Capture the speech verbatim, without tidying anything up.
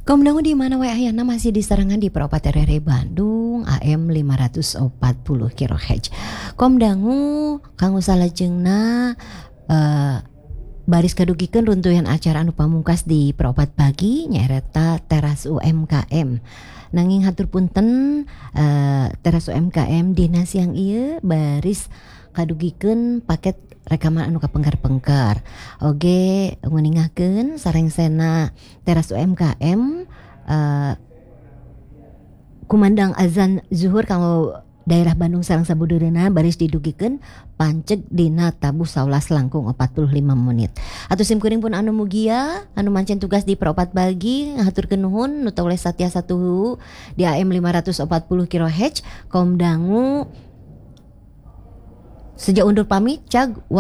Kaum dangu di mana wae ayeuna masih diserangan di Propat R R I Bandung A M lima ratus empat puluh kilohertz. Kaum dangu kanggo salajengna uh, baris kadugikeun runtuyan acara anu pamungkas di Propat Pagi nyaeta teras U M K M. Nanging hatur punten uh, teras U M K M dina siang ieu baris kadugikeun paket rekaman anu kapengker-pengker. Oge nguningakeun sarengsena teras U M K M uh, kumandang azan zuhur kanggo daerah Bandung sareng sabudeurna baris didugikeun panceg dina tabuh saulas langkung empat puluh lima menit. Atuh simkuring pun anu mugia anu mancen tugas di Propat Bagi ngahaturkeun nuhun nu teu satya satu di A M lima ratus empat puluh kilohertz. Kaum dangu sejak undur pamit cag